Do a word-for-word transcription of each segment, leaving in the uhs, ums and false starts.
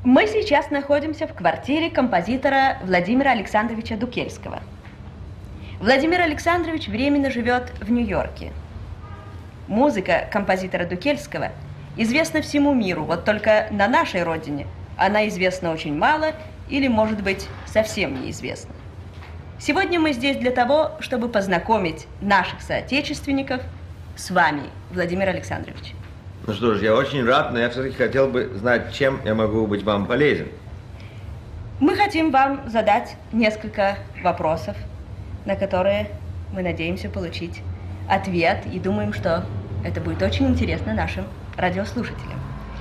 Мы сейчас находимся в квартире композитора Владимира Александровича Дукельского. Владимир Александрович временно живет в Нью-Йорке. Музыка композитора Дукельского известна всему миру, вот только на нашей родине она известна очень мало или, может быть, совсем неизвестна. Сегодня мы здесь для того, чтобы познакомить наших соотечественников с вами, Владимир Александрович. Ну что ж, я очень рад, но я все-таки хотел бы знать, чем я могу быть вам полезен. Мы хотим вам задать несколько вопросов, на которые мы надеемся получить ответ, и думаем, что это будет очень интересно нашим радиослушателям.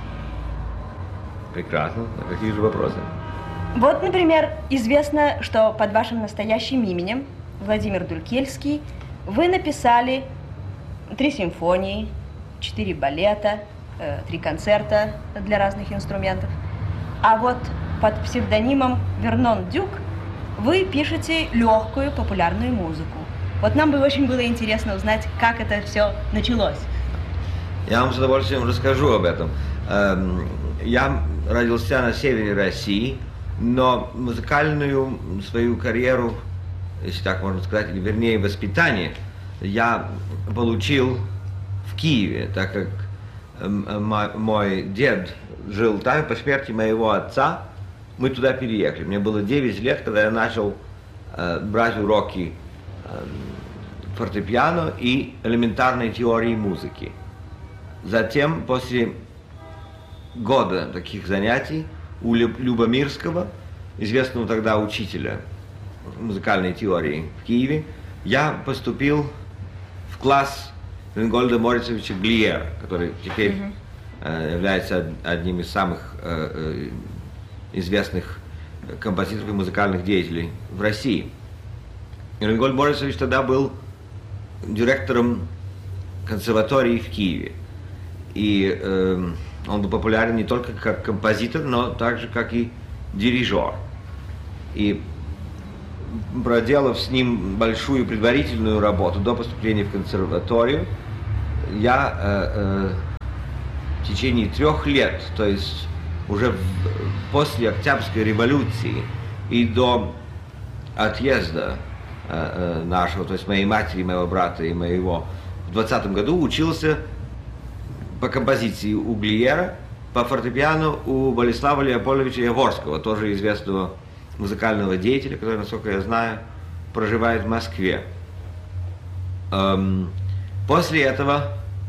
Прекрасно. А какие же вопросы? Вот, например, известно, что под вашим настоящим именем, Владимир Дукельский, вы написали три симфонии, четыре балета, э, три концерта для разных инструментов. А вот под псевдонимом Вернон Дюк вы пишете легкую популярную музыку. Вот нам бы очень было интересно узнать, как это все началось. Я вам с удовольствием расскажу об этом. Эм, я родился на севере России, но музыкальную свою карьеру, если так можно сказать, или вернее воспитание, я получил в Киеве, так как э, мой дед жил там, по смерти моего отца мы туда переехали. Мне было девять лет, когда я начал э, брать уроки э, фортепиано и элементарной теории музыки. Затем, после года таких занятий у Любомирского, известного тогда учителя музыкальной теории в Киеве, я поступил в класс Ингольда Морицовича Глиера, который теперь mm-hmm. э, является одним из самых э, известных композиторов и музыкальных деятелей в России. Ингольд Морицович тогда был директором консерватории в Киеве. И э, он был популярен не только как композитор, но также как и дирижер. И проделав с ним большую предварительную работу до поступления в консерваторию, я э, э, в течение трех лет, то есть уже в, после Октябрьской революции и до отъезда э, э, нашего, то есть моей матери, моего брата и моего, в двадцатом году учился по композиции у Глиера, по фортепиано у Болеслава Леопольдовича Яворского, тоже известного музыкального деятеля, который, насколько я знаю, проживает в Москве. Эм, после этого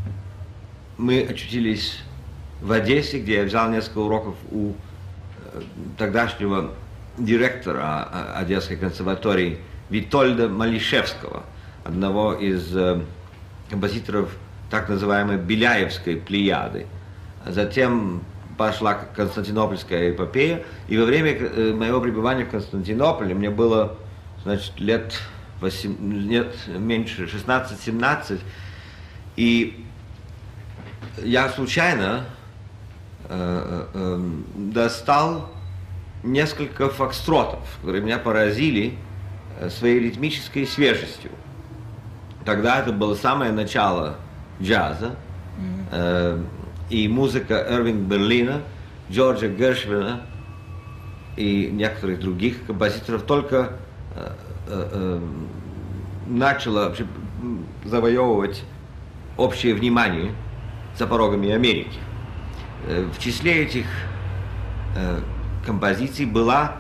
мы очутились в Одессе, где я взял несколько уроков у э, тогдашнего директора э, Одесской консерватории Витольда Малишевского, одного из э, композиторов так называемой Беляевской плеяды. Затем пошла Константинопольская эпопея, и во время э, моего пребывания в Константинополе, мне было, значит, лет восемь, нет, меньше, шестнадцать-семнадцать, и я случайно э, э, достал несколько фокстротов, которые меня поразили своей ритмической свежестью. Тогда это было самое начало джаза, mm-hmm. э, и музыка Эрвинга Берлина, Джорджа Гершвина и некоторых других композиторов только э, э, начала вообще завоевывать общее внимание за порогами Америки. Э, в числе этих э, композиций была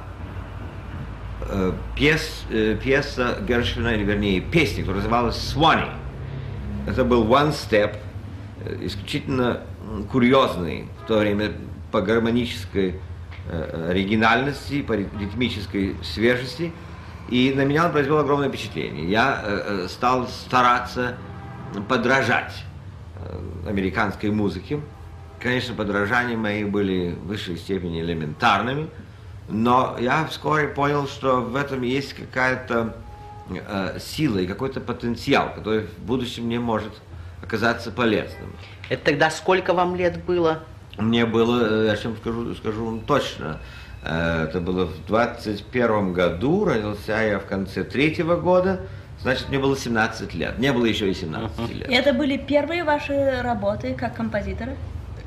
э, пьес, э, пьеса Гершвина, или вернее песня, которая называлась «Swanee». Это был one step, исключительно курьезный в то время по гармонической э, оригинальности, по ритмической свежести, и на меня он произвел огромное впечатление. Я э, стал стараться подражать э, американской музыке. Конечно, подражания мои были в высшей степени элементарными, но я вскоре понял, что в этом есть какая-то э, сила и какой-то потенциал, который в будущем мне может оказаться полезным. Это тогда сколько вам лет было? Мне было, я чем скажу, скажу вам точно, это было в двадцать первом году, родился я в конце третьего года, значит, мне было семнадцать лет, не было еще и семнадцати лет. И это были первые ваши работы как композитора?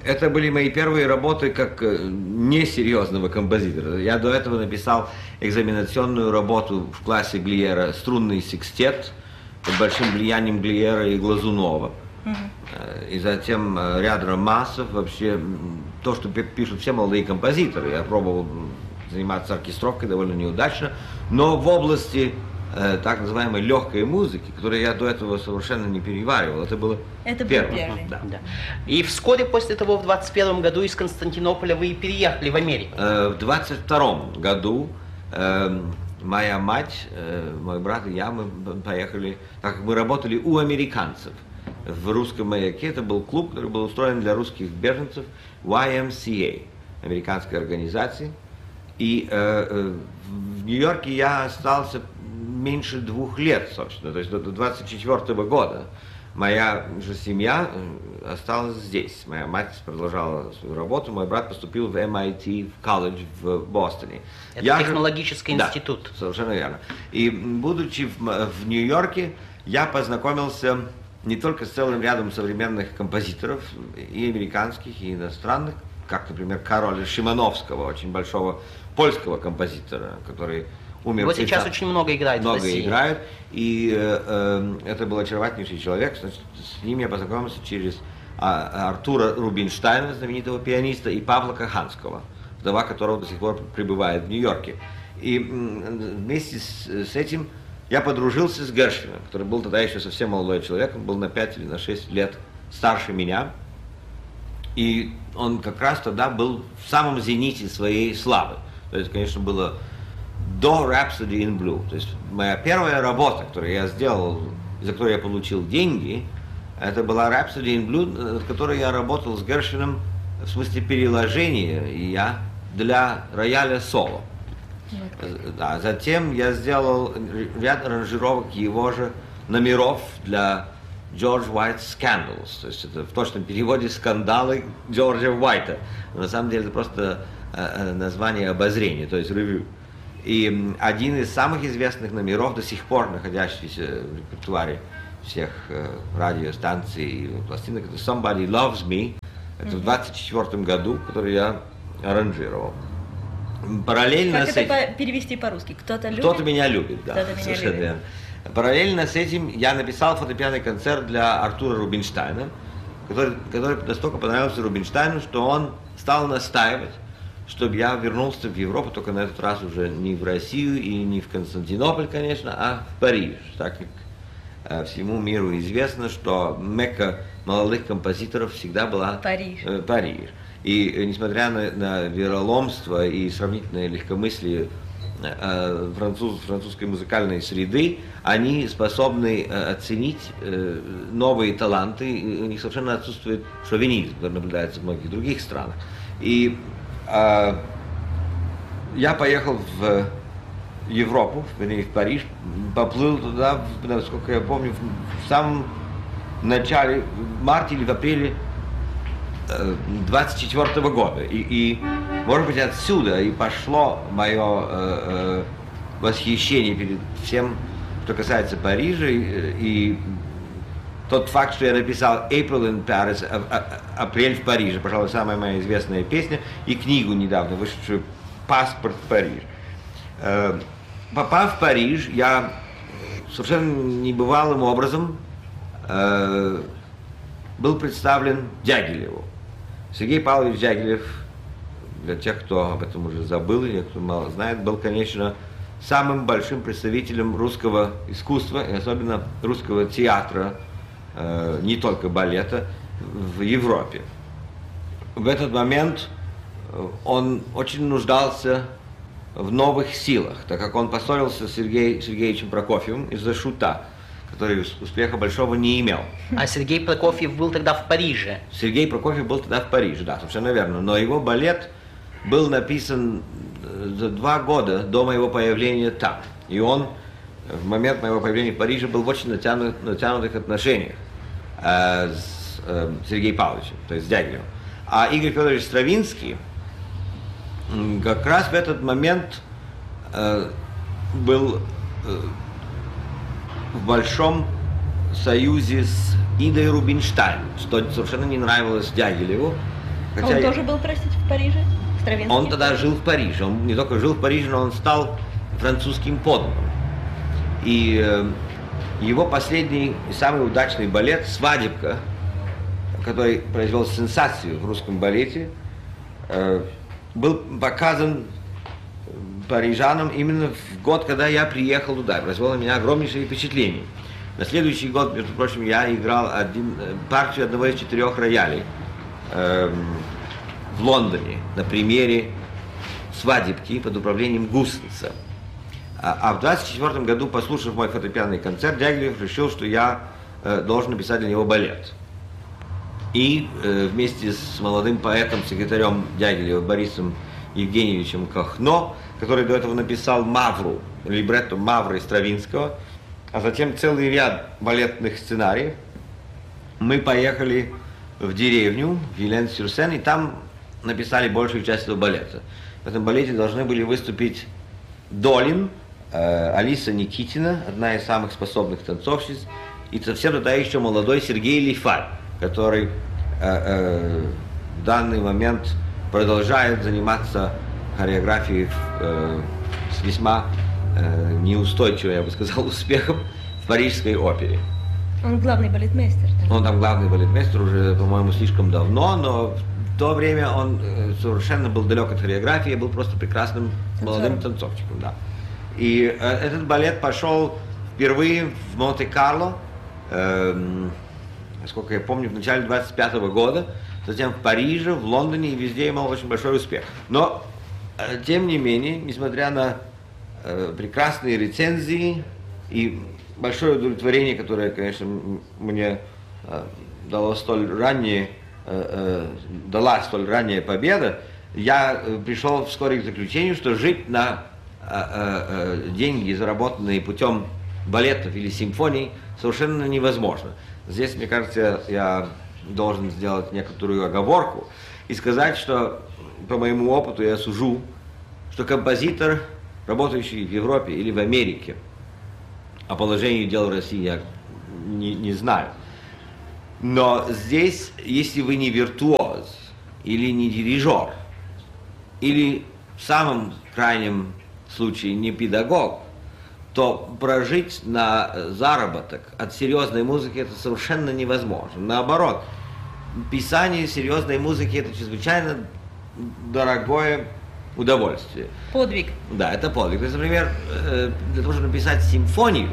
Это были мои первые работы как несерьезного композитора. Я до этого написал экзаменационную работу в классе Глиера «Струнный секстет» под большим влиянием Глиера и Глазунова. Uh-huh. И затем ряд романсов, вообще то, что пишут все молодые композиторы. Я пробовал заниматься оркестровкой довольно неудачно, но в области э, так называемой легкой музыки, которую я до этого совершенно не переваривал, это было это первое. Был первый. Да. Да. И вскоре после того, в двадцать первом году из Константинополя вы переехали в Америку. Э, в двадцать втором году э, моя мать, э, мой брат и я, мы поехали, так как мы работали у американцев в русском маяке. Это был клуб, который был устроен для русских беженцев, уай эм си эй, американской организации. И э, э, в Нью-Йорке я остался меньше двух лет, собственно, то есть до двадцать четвёртого года. Моя же семья осталась здесь. Моя мать продолжала свою работу, мой брат поступил в эм ай ти, в колледж в Бостоне. Это я технологический же... институт. Да, совершенно верно. И будучи в, в Нью-Йорке, я познакомился не только с целым рядом современных композиторов, и американских, и иностранных, как, например, Кароля Шимановского, очень большого польского композитора, который умер. Вот сейчас очень много играет много в России. играют, и э, э, это был очаровательнейший человек. Значит, с ним я познакомился через а, Артура Рубинштейна, знаменитого пианиста, и Павла Каханского, вдова которого до сих пор пребывает в Нью-Йорке. И м, вместе с, с этим я подружился с Гершвином, который был тогда еще совсем молодой человек, он был на пять или на шесть лет старше меня. И он как раз тогда был в самом зените своей славы. То есть, конечно, было до Rhapsody in Blue. То есть моя первая работа, которую я сделал, за которую я получил деньги, это была Rhapsody in Blue, над которой я работал с Гершвином в смысле переложения я для рояля соло. Да, затем я сделал ряд аранжировок его же номеров для George White's Scandals, то есть это в точном переводе «Скандалы Джорджа Уайта». Но на самом деле это просто э, название обозрения, то есть ревью. И один из самых известных номеров, до сих пор находящийся в репертуаре всех э, радиостанций и пластинок, это «Somebody Loves Me». Это mm-hmm. в двадцать четвёртом году, который я аранжировал. Параллельно как с это этим... по- перевести по-русски? Кто-то любит? Кто-то меня любит, да. Кто-то меня любит. Верно. Параллельно с этим я написал фортепианный концерт для Артура Рубинштейна, который, который настолько понравился Рубинштейну, что он стал настаивать, чтобы я вернулся в Европу, только на этот раз уже не в Россию и не в Константинополь, конечно, а в Париж, так как э, всему миру известно, что мекка молодых композиторов всегда была Париж. Э, Париж. И э, несмотря на, на вероломство и сравнительное легкомыслие э, француз, французской музыкальной среды, они способны э, оценить э, новые таланты, и у них совершенно отсутствует шовинизм, который наблюдается в многих других странах. И э, я поехал в Европу, вернее, в Париж, поплыл туда, насколько я помню, в самом начале, в марте или в апреле двадцать четвёртого года. И, и, может быть, отсюда и пошло мое э, э, восхищение перед всем, что касается Парижа, и, и тот факт, что я написал «April in Paris», а, а, «Апрель в Париже», пожалуй, самая моя известная песня, и книгу недавно вышедшую «Паспорт в Париж». Э, попав в Париж, я совершенно небывалым образом э, был представлен Дягилеву. Сергей Павлович Дягилев, для тех, кто об этом уже забыл или кто мало знает, был, конечно, самым большим представителем русского искусства, и особенно русского театра, э, не только балета, в Европе. В этот момент он очень нуждался в новых силах, так как он поссорился с Сергеем Сергеевичем Прокофьевым из-за шута, который успеха большого не имел. А Сергей Прокофьев был тогда в Париже? Сергей Прокофьев был тогда в Париже, да, совершенно верно. Но его балет был написан за два года до моего появления там. И он в момент моего появления в Париже был в очень натянут, натянутых отношениях э, с э, Сергеем Павловичем, то есть с Дягилевым. А Игорь Федорович Стравинский как раз в этот момент э, был э, в большом союзе с Идой Рубинштейн, что совершенно не нравилось Дягилеву. Хотя он тоже был, простите, в Париже? Стравинский? Он тогда жил в Париже. Он не только жил в Париже, но он стал французским подданным. И э, его последний и самый удачный балет «Свадебка», который произвел сенсацию в русском балете, э, был показан парижанам именно в год, когда я приехал туда. Произвел на меня огромнейшее впечатление. На следующий год, между прочим, я играл один, партию одного из четырех роялей э, в Лондоне на примере «Свадебки» под управлением Густенса. А, а в двадцать четвёртом году, послушав мой фортепианный концерт, Дягилев решил, что я э, должен написать для него балет. И э, вместе с молодым поэтом, секретарем Дягилева Борисом Евгеньевичем Кохно, который до этого написал «Мавру», либретто Мавры Стравинского, а затем целый ряд балетных сценариев, мы поехали в деревню, в Вилен-сюр-Сен, и там написали большую часть этого балета. В этом балете должны были выступить Долин, э, Алиса Никитина, одна из самых способных танцовщиц, и совсем тогда еще молодой Сергей Лифаль, который э, э, в данный момент продолжает заниматься хореографией э, с весьма э, неустойчивым, я бы сказал, успехом в Парижской опере. Он главный балетмейстер. Да? Он там главный балетмейстер уже, по-моему, слишком давно, но в то время он э, совершенно был далек от хореографии, был просто прекрасным молодым танцовщиком. Да. И э, этот балет пошел впервые в Монте-Карло, э, насколько я помню, в начале двадцать пятого года, затем в Париже, в Лондоне и везде имел очень большой успех. Но, э, тем не менее, несмотря на э, прекрасные рецензии и большое удовлетворение, которое, конечно, мне э, дало столь раннее, э, э, дала столь ранняя победа, я э, пришел вскоре к заключению, что жить на э, э, деньги, заработанные путем балетов или симфоний, совершенно невозможно. Здесь, мне кажется, я должен сделать некоторую оговорку и сказать, что по моему опыту я сужу, что композитор, работающий в Европе или в Америке, о положении дел в России я не, не знаю. Но здесь, если вы не виртуоз, или не дирижер, или в самом крайнем случае не педагог, то прожить на заработок от серьезной музыки это совершенно невозможно. Наоборот, писание серьезной музыки это чрезвычайно дорогое удовольствие. Подвиг. Да, это подвиг. То есть, например, для того, чтобы написать симфонию,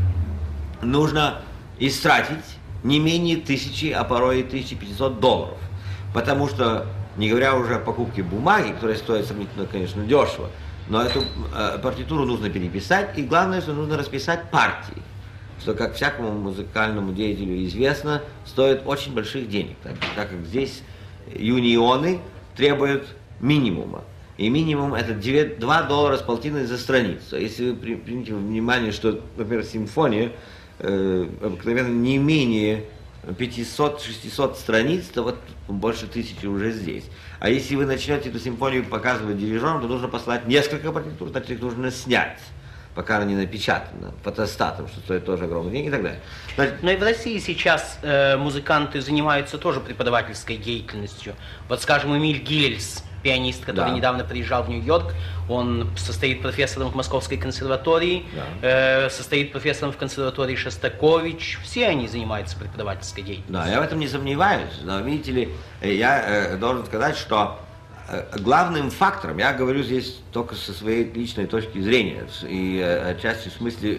нужно истратить не менее тысячи, а порой и тысяча пятьсот долларов. Потому что, не говоря уже о покупке бумаги, которая стоит сравнительно, конечно, дешево, но эту э, партитуру нужно переписать, и главное, что нужно расписать партии, что, как всякому музыкальному деятелю известно, стоит очень больших денег, так, так как здесь юнионы требуют минимума. И минимум это два доллара с полтиной за страницу. Если вы примете во внимание, что, например, симфония э, обыкновенно не менее пятьсот-шестьсот страниц, то вот больше тысячи уже здесь. А если вы начнете эту симфонию показывать дирижерам, то нужно послать несколько партитур, значит их нужно снять, пока она не напечатана, фотостатом, что стоит тоже огромные деньги и так далее. Значит, но и в России сейчас э, музыканты занимаются тоже преподавательской деятельностью. Вот, скажем, Эмиль Гильельс, пианист, который да. недавно приезжал в Нью-Йорк, он состоит профессором в Московской консерватории, да. э, состоит профессором в консерватории Шостакович. Все они занимаются преподавательской деятельностью. Да, я в этом не сомневаюсь, но, видите ли, я э, должен сказать, что э, главным фактором, я говорю здесь только со своей личной точки зрения, и э, отчасти в смысле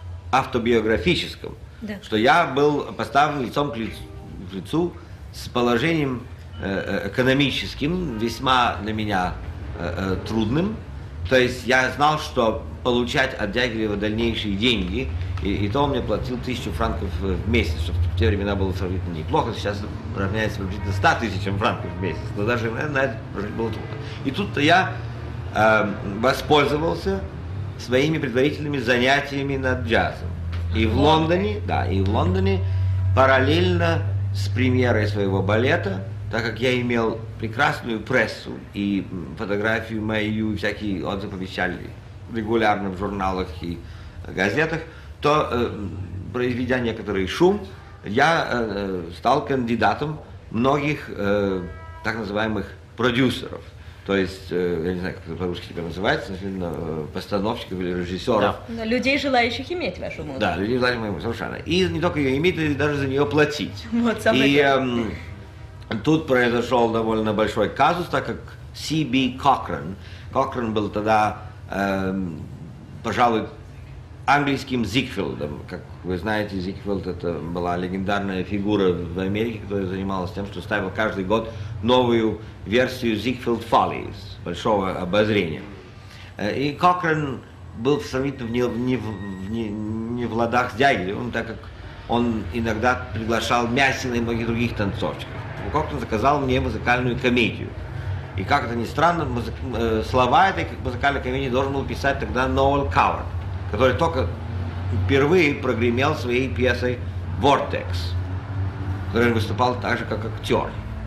автобиографическом, да. что я был поставлен лицом к лицу, к лицу с положением экономическим, весьма для меня э, э, трудным. То есть я знал, что получать от Дягилева дальнейшие деньги, и, и то он мне платил тысячу франков в месяц, что в те времена было сравнительно неплохо, сейчас равняется приблизительно ста тысячам франков в месяц, но даже на это прожить было трудно. И тут-то я э, воспользовался своими предварительными занятиями над джазом. И в Лондоне, да, и в Лондоне параллельно с премьерой своего балета, так как я имел прекрасную прессу и фотографию мою, и всякие отзывы помещали регулярно в журналах и газетах, то, э, произведя некоторый шум, я э, стал кандидатом многих э, так называемых продюсеров. То есть, я не знаю, как это по-русски теперь называется, постановщиков или режиссеров. Да. Людей, желающих иметь вашу музыку. Да, людей, желающих мою музыку, совершенно. И не только ее иметь, но и даже за нее платить. Вот, самое и эм, тут произошел довольно большой казус, так как Си Би Кохран, Кохран был тогда, эм, пожалуй, английским Зигфилдом. Как вы знаете, Зигфилд это была легендарная фигура в Америке, которая занималась тем, что ставил каждый год новую версию Ziegfeld Follies, большого обозрения. И Кохран был сравнительно не, не, не, не в ладах с Дягилевым, так как он иногда приглашал Мясина и многих других танцовщиков. Кохран заказал мне музыкальную комедию. И как это ни странно, музык, э, слова этой музыкальной комедии должен был писать тогда Ноэл Кауард, который только впервые прогремел своей пьесой «Vortex», в которой он выступал так же, как актер.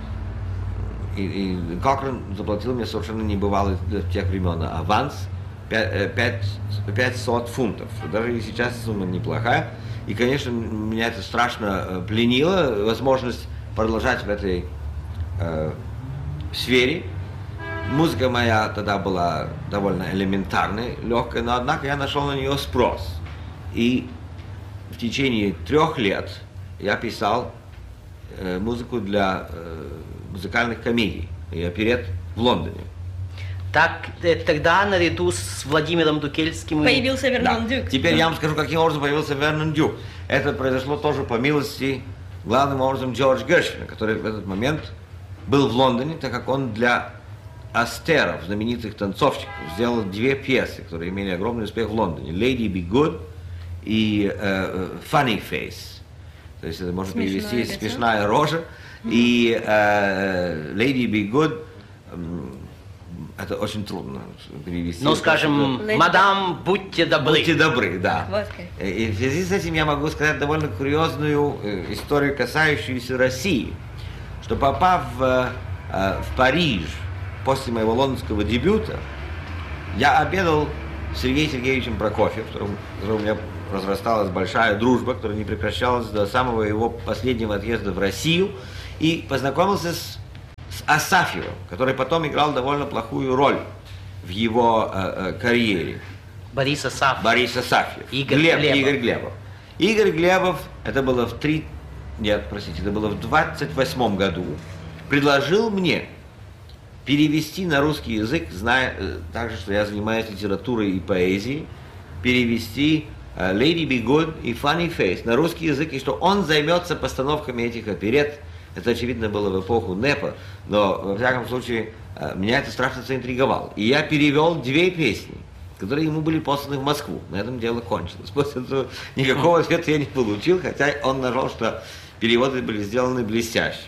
И, и Кохран заплатил мне совершенно небывалый в тех времен аванс пятьсот фунтов. Даже и сейчас сумма неплохая. И, конечно, меня это страшно пленило, возможность продолжать в этой э, сфере. Музыка моя тогда была довольно элементарной, легкой, но однако я нашел на нее спрос. И в течение трех лет я писал э, музыку для э, музыкальных комедий и оперет в Лондоне. Так, тогда наряду с Владимиром Дукельским... Появился Вернон да. Дюк. Теперь я вам скажу, каким образом появился Вернон Дюк. Это произошло тоже по милости, главным образом, Джорджа Гершвина, который в этот момент был в Лондоне, так как он для астеров, знаменитых танцовщиков, сделал две пьесы, которые имели огромный успех в Лондоне. «Lady Be Good» и э, «Funny Face». То есть это можно перевести «Смешная рожа». И э, «Lady Be Good» это очень трудно перевести. Ну, скажем, Lady... «Мадам, будьте добры». Будьте добры, да. Вот и в связи с этим я могу сказать довольно курьезную э, историю, касающуюся России. Что попав в, э, в Париж после моего лондонского дебюта, я обедал с Сергеем Сергеевичем Прокофьевым, с которым у меня разрасталась большая дружба, которая не прекращалась до самого его последнего отъезда в Россию, и познакомился с, с Асафьевым, который потом играл довольно плохую роль в его э, э, карьере. Борис Асафьев. Борис Асафьев. Игорь Глеб, Глебов. Игорь Глебов. Игорь Глебов, это было в три... Нет, простите, это было в двадцать восьмом году, предложил мне перевести на русский язык, зная э, также, что я занимаюсь литературой и поэзией, перевести э, «Lady Be Good» и «Funny Face» на русский язык, и что он займется постановками этих оперет. Это, очевидно, было в эпоху НЭПа, но, во всяком случае, э, меня это страшно заинтриговало. И я перевел две песни, которые ему были посланы в Москву. На этом дело кончилось. После этого никакого ответа я не получил, хотя он нашел, что переводы были сделаны блестяще.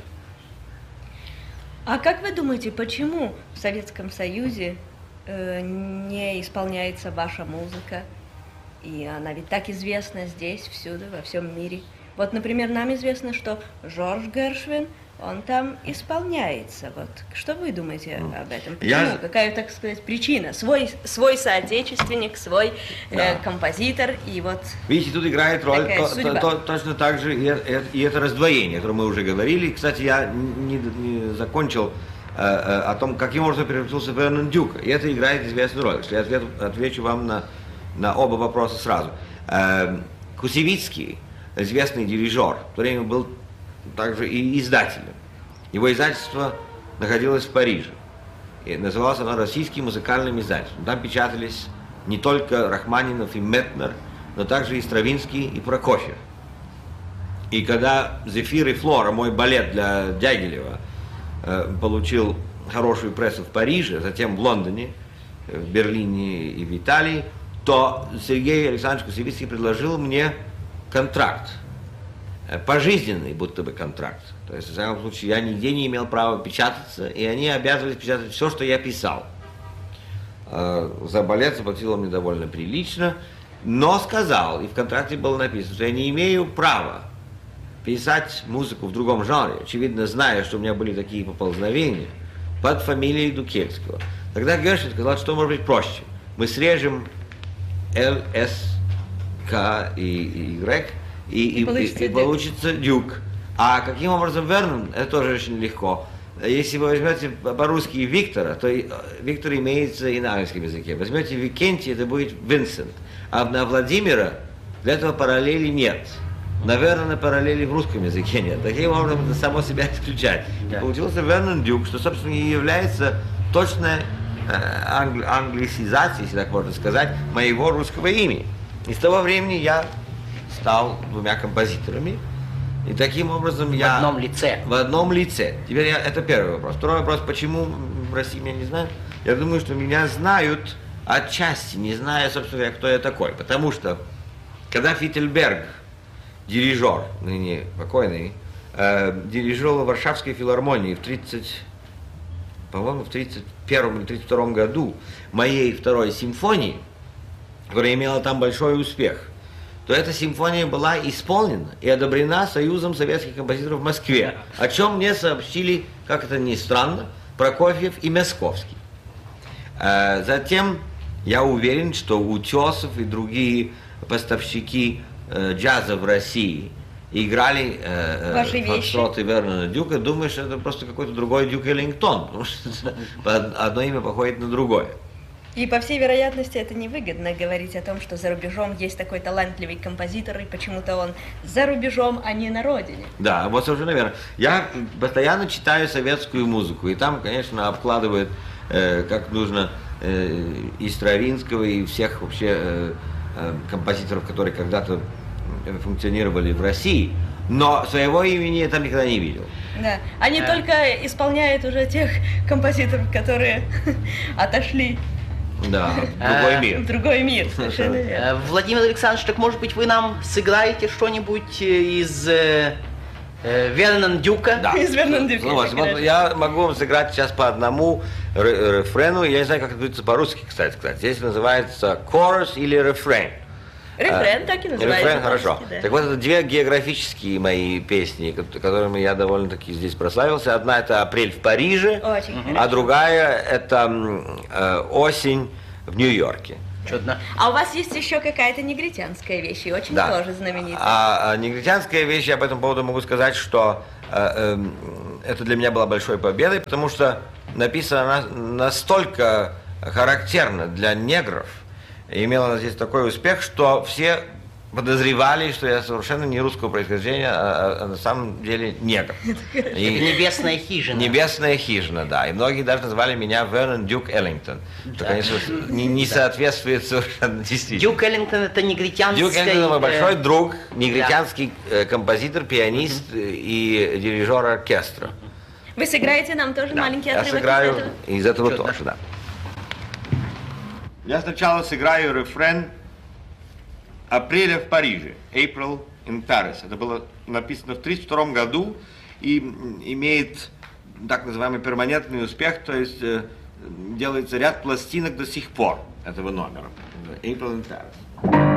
А как вы думаете, почему в Советском Союзе э, не исполняется ваша музыка? И она ведь так известна здесь, всюду, во всем мире. Вот, например, нам известно, что Жорж Гершвин, он там исполняется. Вот что вы думаете об этом? Почему? Я... Какая, так сказать, причина? Свой, свой соотечественник, свой э, Да. композитор, и вот... Видите, тут играет роль Такая то, судьба. то, то, точно так же и, и, и это раздвоение, о котором мы уже говорили. Кстати, я не, не закончил э, э, о том, каким образом превратился Вернон Дюк. И это играет известную роль. Если я ответ, отвечу вам на, на оба вопроса сразу. Э, Кусевицкий, известный дирижер, в то время был также и издателем. Его издательство находилось в Париже. И называлось оно «Российским музыкальным издательством». Там печатались не только Рахманинов и Метнер, но также и Стравинский, и Прокофьев. И когда «Зефир и Флора», мой балет для Дягилева, э, получил хорошую прессу в Париже, затем в Лондоне, в Берлине и в Италии, то Сергей Александрович Кусевицкий предложил мне контракт. Пожизненный будто бы контракт. То есть, в всяком случае, я нигде не имел права печататься, и они обязывались печатать все, что я писал. За балет заплатил он мне довольно прилично, но сказал, и в контракте было написано, что я не имею права писать музыку в другом жанре, очевидно, зная, что у меня были такие поползновения, под фамилией Дукельского. Тогда Гершвин сказал, что может быть проще. Мы срежем Л, С, К и Y, И, и, и, и получится Дюк. А каким образом Вернон, это тоже очень легко. если вы возьмете по-русски Виктора, то Виктор имеется и на английском языке. Возьмете Викентий, это будет Винсент. А на Владимира для этого параллели нет. Наверное, параллели в русском языке нет. Таким образом, это само себя исключает. Да. Получился Вернон Дюк, что, собственно, и является точной э, англи- англицизацией, если так можно сказать, моего русского имени. И с того времени я стал двумя композиторами. И таким образом я... В одном лице. В одном лице. Теперь я, это первый вопрос. Второй вопрос, почему в России меня не знают? Я думаю, что меня знают отчасти, не зная, собственно говоря, кто я такой. Потому что, когда Фиттельберг, дирижер, ныне покойный, э, дирижировал в Варшавской филармонии в тридцать, по-моему, в тридцать первом или тридцать втором году моей второй симфонии, которая имела там большой успех, то эта симфония была исполнена и одобрена Союзом советских композиторов в Москве, о чем мне сообщили, как это ни странно, Прокофьев и Мясковский. Э, затем я уверен, что Утесов и другие поставщики джаза в России играли э, фокстроты Вернона Дюка, думаю, что это просто какой-то другой Дюк Эллингтон, потому что одно имя походит на другое. И по всей вероятности это невыгодно говорить о том, что за рубежом есть такой талантливый композитор, и почему-то он за рубежом, а не на родине. Да, вот совершенно верно. Я постоянно читаю советскую музыку, и там, конечно, обкладывают, э, как нужно, э, и Стравинского, и всех вообще э, композиторов, которые когда-то функционировали в России, но своего имени я там никогда не видел. Да, они а... только исполняют уже тех композиторов, которые отошли. Да, в другой мир. В другой мир, совершенно верно. Владимир Александрович, так может быть вы нам сыграете что-нибудь из Вернон Дюка? Да. Из Вернон Дюка. Ну, вот, я могу вам сыграть сейчас по одному рефрену. Я не знаю, как это говорится по-русски, кстати, кстати. Здесь называется chorus или рефрен. Рефрен так и называется. Рефрен, хорошо. Да. Так вот, это две географические мои песни, которыми я довольно-таки здесь прославился. Одна это «Апрель в Париже», очень а хорошо. Другая это э, «Осень в Нью-Йорке». Чудно. А у вас есть еще какая-то негритянская вещь, и очень да. тоже знаменитая. А, а негритянская вещь, я по этому поводу могу сказать, что э, э, это для меня была большой победой, потому что написано на, настолько характерно для негров, и имела здесь такой успех, что все подозревали, что я совершенно не русского происхождения, а, а на самом деле негр. И небесная хижина. Небесная хижина, да. И многие даже назвали меня Вернон Дюк Эллингтон. Что, конечно, не, не соответствует совершенно действительно. Дюк Эллингтон это негритянский... Дюк Эллингтон мой большой друг, негритянский да. композитор, пианист и дирижер оркестра. Вы сыграете нам тоже да. маленький отрывок я сыграю из этого? Из этого Чудно. тоже, да. Я сначала сыграю рефрен «Апреля в Париже», «April in Paris». Это было написано в тридцать втором году и имеет так называемый перманентный успех, то есть э, делается ряд пластинок до сих пор этого номера. «April in Paris».